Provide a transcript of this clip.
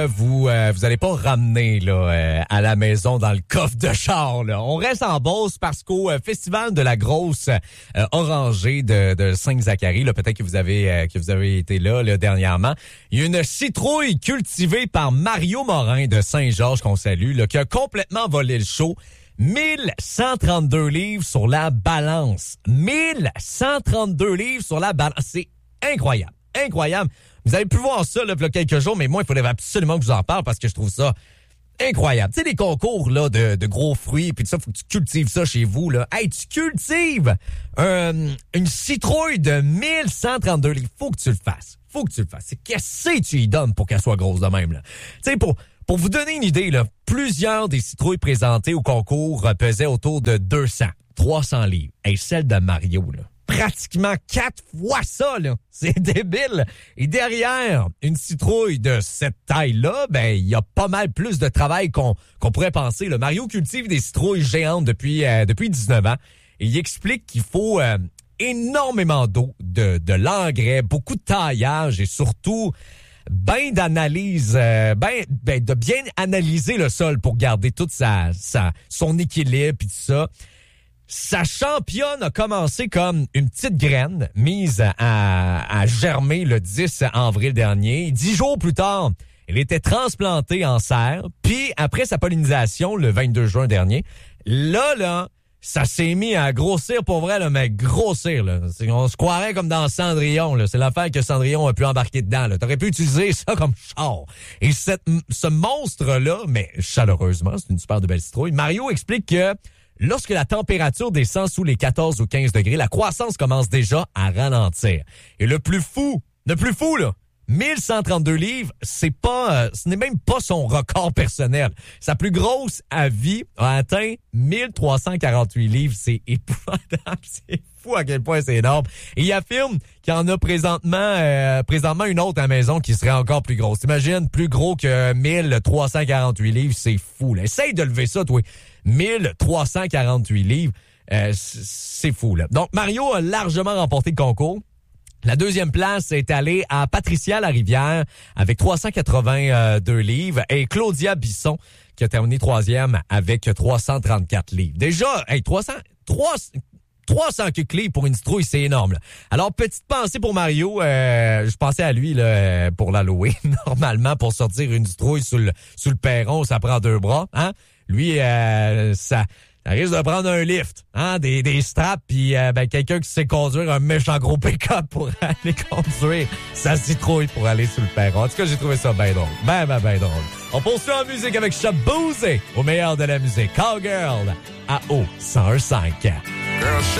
Vous allez pas ramener là à la maison dans le coffre de char. Là. On reste en Beauce parce qu'au festival de la grosse orangée de Saint-Zacharie, là, peut-être que vous avez été là dernièrement, il y a une citrouille cultivée par Mario Morin de Saint-Georges qu'on salue, là, qui a complètement volé le show. 1132 livres sur la balance. 1132 livres sur la balance. C'est incroyable. Incroyable. Vous avez pu voir ça là, il y a quelques jours, mais moi, il faudrait absolument que je vous en parle parce que je trouve ça incroyable. Tu sais, les concours là de gros fruits, puis tout ça, faut que tu cultives ça chez vous. Là. Hey, tu cultives une citrouille de 1132 livres. Faut que tu le fasses. Qu'est-ce que tu y donnes pour qu'elle soit grosse de même? Là? Tu sais, pour vous donner une idée, là, plusieurs des citrouilles présentées au concours pesaient autour de 300 livres. Et celle de Mario, là, pratiquement 4 fois ça, là. C'est débile. Et derrière une citrouille de cette taille-là, ben, il y a pas mal plus de travail qu'on pourrait penser. Là. Mario cultive des citrouilles géantes depuis 19 ans. Et il explique qu'il faut énormément d'eau, de l'engrais, beaucoup de taillage et surtout ben d'analyse, de bien analyser le sol pour garder toute son équilibre et tout ça. Sa championne a commencé comme une petite graine mise à germer le 10 avril dernier. 10 jours plus tard, elle était transplantée en serre. Puis après sa pollinisation, le 22 juin dernier, là, ça s'est mis à grossir pour vrai, là, mais grossir. Là. On se croirait comme dans Cendrillon. Là. C'est l'affaire que Cendrillon a pu embarquer dedans. Là. T'aurais pu utiliser ça comme char. Et ce monstre-là, mais chaleureusement, c'est une super de belle citrouille. Mario explique que lorsque la température descend sous les 14 ou 15 degrés, la croissance commence déjà à ralentir. Et le plus fou, là, 1132 livres, ce n'est même pas son record personnel. Sa plus grosse à vie a atteint 1348 livres. C'est épouvantable. C'est fou à quel point c'est énorme. Et il affirme qu'il y en a présentement une autre à la maison qui serait encore plus grosse. T'imagines, plus gros que 1348 livres, c'est fou. Là. Essaye de lever ça, toi. 1348 livres, c'est fou. Là. Donc, Mario a largement remporté le concours. La deuxième place est allée à Patricia Larivière avec 382 livres et Claudia Bisson qui a terminé troisième avec 334 livres. Déjà, 300 livres pour une citrouille, c'est énorme. Là. Alors, petite pensée pour Mario. Je pensais à lui là, pour l'Halloween. Normalement, pour sortir une citrouille sous le perron, ça prend 2 bras. Hein? Lui, ça risque de prendre un lift, hein, des straps, puis quelqu'un qui sait conduire un méchant gros pick-up pour aller conduire sa citrouille pour aller sur le perron. En tout cas, j'ai trouvé ça bien drôle. Ben drôle. On poursuit en musique avec Shaboozey, au meilleur de la musique. Cowgirl, à O 101.5.